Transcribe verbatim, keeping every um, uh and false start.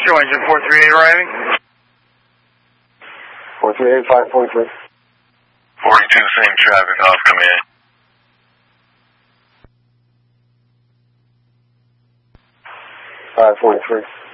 Show engine four three eight arriving. four three eight, five forty-three. forty-two, same traffic, off, come in. five forty-three.